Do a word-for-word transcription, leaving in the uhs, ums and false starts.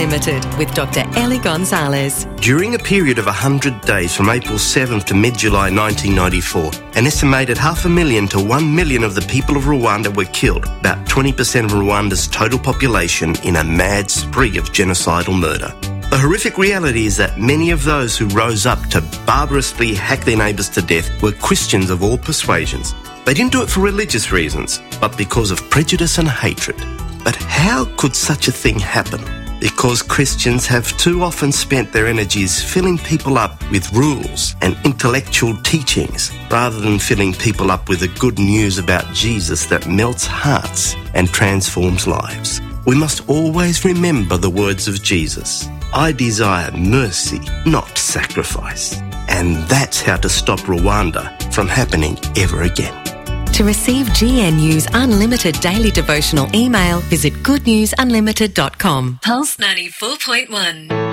Unlimited with Doctor Ellie Gonzalez. During a period of one hundred days from April seventh to mid-July nineteen ninety-four, an estimated half a million to one million of the people of Rwanda were killed, about twenty percent of Rwanda's total population, in a mad spree of genocidal murder. The horrific reality is that many of those who rose up to barbarously hack their neighbours to death were Christians of all persuasions. They didn't do it for religious reasons, but because of prejudice and hatred. But how could such a thing happen? Because Christians have too often spent their energies filling people up with rules and intellectual teachings, rather than filling people up with the good news about Jesus that melts hearts and transforms lives. We must always remember the words of Jesus. I desire mercy, not sacrifice. And that's how to stop Rwanda from happening ever again. To receive G N U's unlimited daily devotional email, visit good news unlimited dot com. Pulse ninety-four point one.